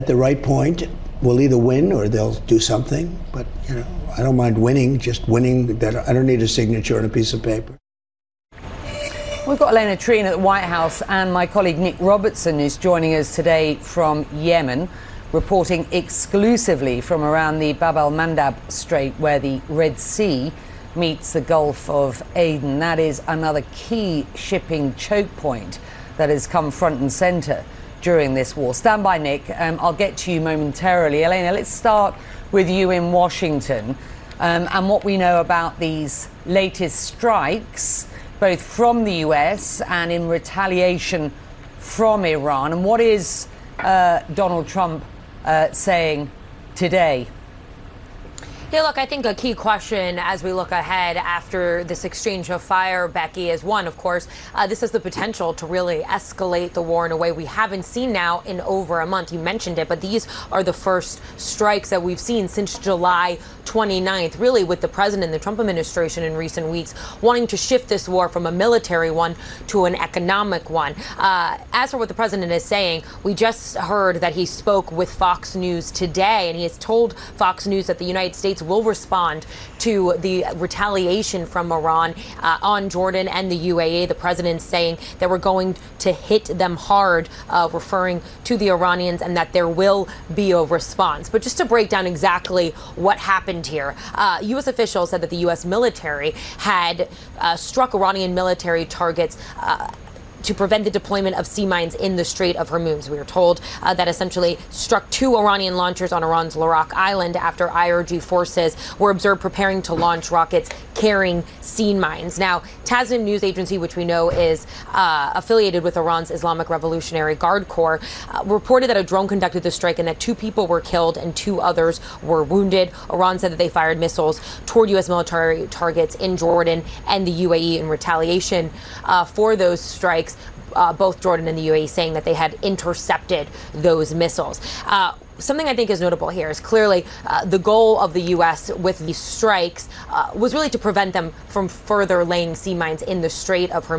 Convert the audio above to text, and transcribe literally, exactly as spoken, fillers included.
At the right point, we'll either win or they'll do something. But, you know, I don't mind winning, just winning. That I don't need a signature on a piece of paper. We've got Elena Treen at the White House, and my colleague Nick Robertson is joining us today from Yemen, reporting exclusively from around the Bab el-Mandab Strait, where the Red Sea meets the Gulf of Aden. That is another key shipping choke point that has come front and centre during this war. Stand by, Nick. Um, I'll get to you momentarily. Elena, let's start with you in Washington um, and what we know about these latest strikes, both from the U S and in retaliation from Iran. And what is uh, Donald Trump uh, saying today? Yeah, look, I think a key question as we look ahead after this exchange of fire, Becky, is one, of course, uh, this has the potential to really escalate the war in a way we haven't seen now in over a month. You mentioned it, but these are the first strikes that we've seen since July twenty-ninth, really with the president and the Trump administration in recent weeks wanting to shift this war from a military one to an economic one. Uh, as for what the president is saying, we just heard that he spoke with Fox News today, and he has told Fox News that the United States will respond to the retaliation from Iran uh, on Jordan and the U A E. The president saying that we're going to hit them hard, uh, referring to the Iranians, and that there will be a response. But just to break down exactly what happened here, uh, U S officials said that the U S military had uh, struck Iranian military targets uh, to prevent the deployment of sea mines in the Strait of Hormuz. We were told uh, that essentially struck two Iranian launchers on Iran's Larak Island after I R G forces were observed preparing to launch rockets carrying sea mines. Now, Tasnim news agency, which we know is uh, affiliated with Iran's Islamic Revolutionary Guard Corps, uh, reported that a drone conducted the strike and that two people were killed and two others were wounded. Iran said that they fired missiles toward U S military targets in Jordan and the U A E in retaliation uh, for those strikes. Uh, both Jordan and the U A E saying that they had intercepted those missiles. Uh, Something I think is notable here is clearly uh, the goal of the U S with these strikes uh, was really to prevent them from further laying sea mines in the Strait of Hormuz.